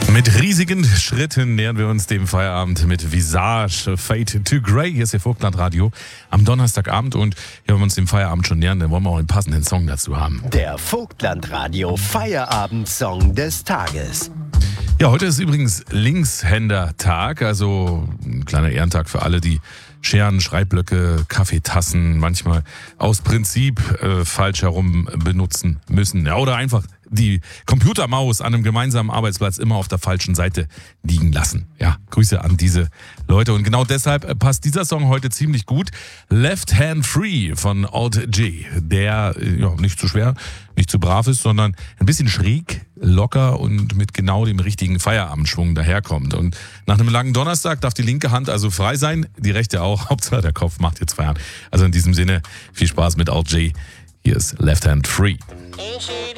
Mit riesigen Schritten nähern wir uns dem Feierabend mit Visage, Fade to Grey. Hier ist der Vogtlandradio am Donnerstagabend und wenn wir uns dem Feierabend schon nähern, dann wollen wir auch einen passenden Song dazu haben. Der Vogtlandradio Feierabendsong des Tages. Ja, heute ist übrigens Linkshänder-Tag, also ein kleiner Ehrentag für alle, die Scheren, Schreibblöcke, Kaffeetassen manchmal aus Prinzip falsch herum benutzen müssen. Ja, oder einfach die Computermaus an einem gemeinsamen Arbeitsplatz immer auf der falschen Seite liegen lassen. Ja, Grüße an diese Leute. Und genau deshalb passt dieser Song heute ziemlich gut. Left Hand Free von Alt J, der nicht zu schwer, nicht zu brav ist, sondern ein bisschen schräg, locker und mit genau dem richtigen Feierabendschwung daherkommt. Und nach einem langen Donnerstag darf die linke Hand also frei sein, die rechte auch. Hauptsache der Kopf macht jetzt Feierabend. Also in diesem Sinne, viel Spaß mit Alt J. Hier ist Left Hand Free.